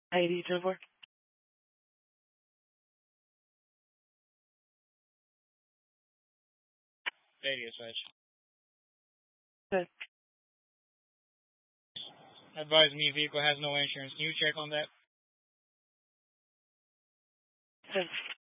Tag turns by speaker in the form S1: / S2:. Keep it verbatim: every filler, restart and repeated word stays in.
S1: eighty to four.
S2: Radio switch.
S1: Good.
S2: Advise me vehicle has no insurance. Can you check on that?
S1: Good.